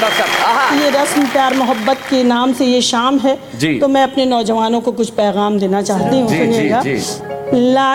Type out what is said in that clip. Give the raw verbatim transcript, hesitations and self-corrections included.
Doctor साहब। ये रस्म प्यार मोहब्बत के नाम से ये शाम है, तो मैं अपने नौजवानों को कुछ पैगाम देना चाहती हूँ। सुनिएगा।